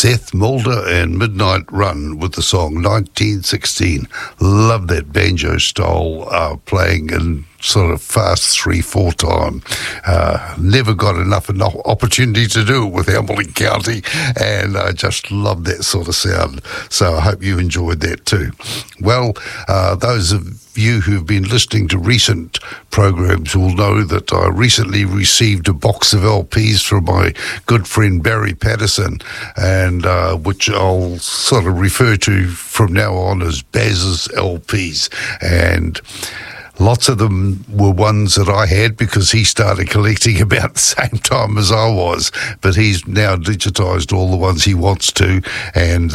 Seth Mulder and Midnight Run with the song 1916. Love that banjo style playing in sort of fast 3/4 time. Never got enough opportunity to do it with Hamilton County, and I just love that sort of sound. So I hope you enjoyed that too. Well, those of you who've been listening to recent programs will know that I recently received a box of LPs from my good friend Barry Patterson, and which I'll sort of refer to from now on as Baz's LPs. And lots of them were ones that I had because he started collecting about the same time as I was, but he's now digitised all the ones he wants to, and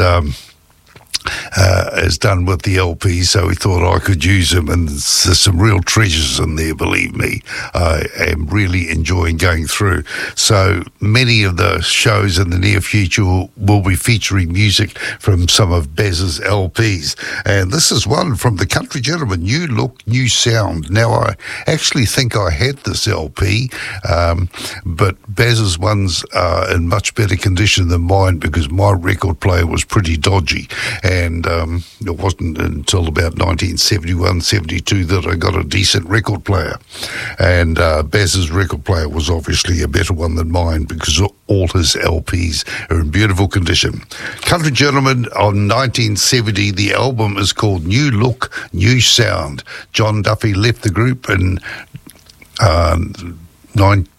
has done with the LP, so he thought I could use them, and there's some real treasures in there, believe me. I am really enjoying going through. So many of the shows in the near future will be featuring music from some of Baz's LPs, and this is one from the Country Gentleman, New Look, New Sound. Now, I actually think I had this LP, but Baz's ones are in much better condition than mine because my record player was pretty dodgy, and it wasn't until about 1971, 72 that I got a decent record player. And Baz's record player was obviously a better one than mine because all his LPs are in beautiful condition. Country Gentleman on 1970, the album is called New Look, New Sound. John Duffy left the group in